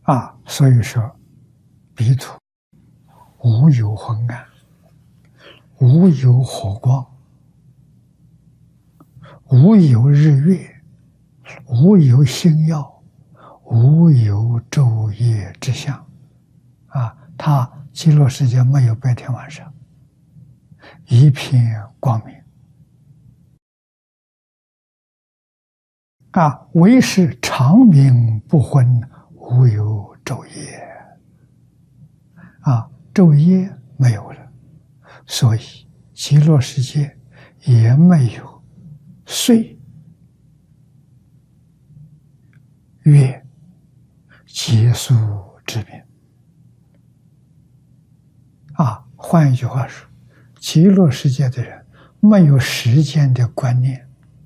所以说，彼土无有昏暗，无有火光，无有日月，无有星耀，无有昼夜之相。它极乐世界没有白天晚上，一片光明。唯是长明不昏，无有昼夜。昼夜没有了，所以极乐世界也没有岁月劫数之别。换一句话说，极乐世界的人没有时间的观念。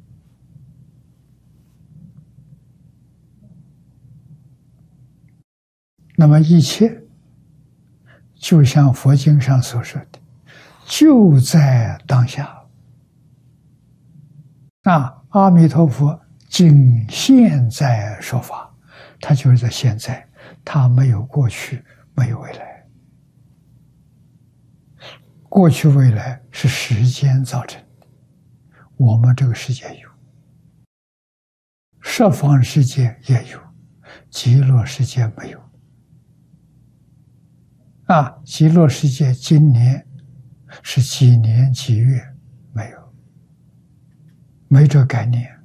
那么一切就像佛经上所说的，就在当下。阿弥陀佛仅现在说法，他就是在现在，他没有过去，没有未来。过去未来是时间造成的，我们这个世界有，十方世界也有，极乐世界没有。极乐世界今年是几年几月？没有，没这概念。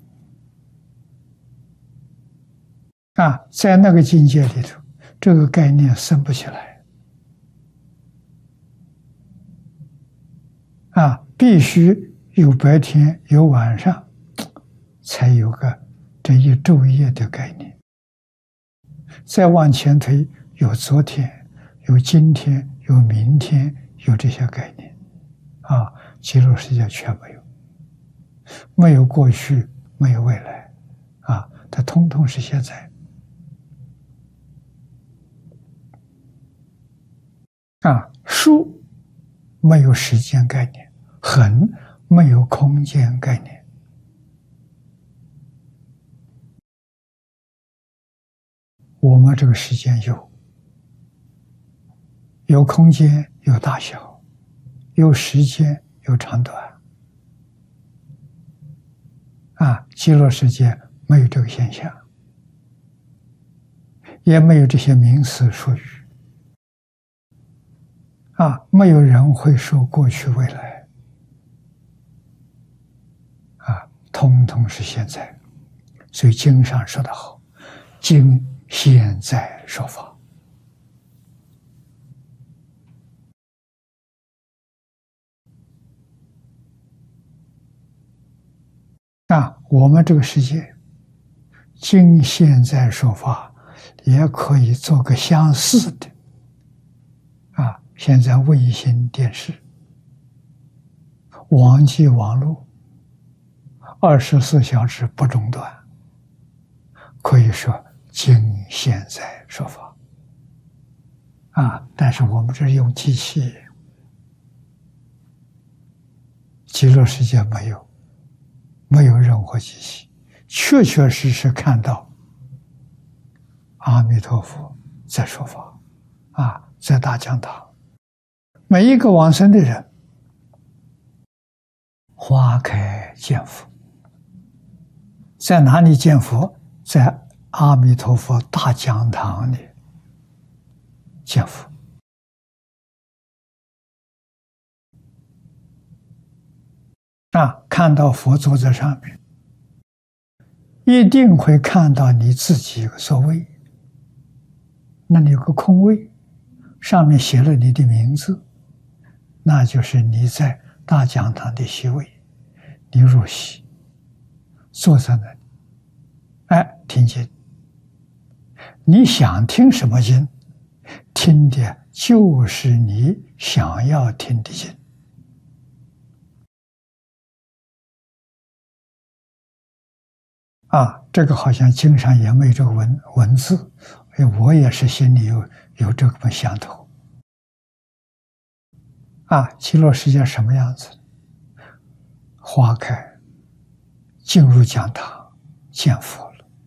在那个境界里头，这个概念生不起来。必须有白天有晚上，才有个这一昼夜的概念。再往前推，有昨天，有今天，有明天，有这些概念。极乐世界全没有，没有过去，没有未来。它通通是现在。数没有时间概念，恒没有空间概念。我们这个时间有空间，有大小，有时间，有长短。极乐世界没有这个现象，也没有这些名词术语。没有人会说过去未来。通通是现在。所以经上说得好，今现在说法。我们这个世界今现在说法也可以做个相似的。现在卫星电视、网际网络24小时不中断，可以说今现在说法。但是我们这是用机器，极乐世界没有任何机器，确确实实看到阿弥陀佛在说法。在大讲堂，每一个往生的人花开见佛。在哪里见佛？在阿弥陀佛大讲堂里见佛。看到佛坐在上面，一定会看到你自己有个座位，那里有个空位，上面写了你的名字，那就是你在大讲堂的席位。你入席，坐在那里，听经。你想听什么经，听的就是你想要听的经。这个好像经上也没有这个文字，我也是心里有这个想头。极乐世界什么样子？花开，进入讲堂见佛。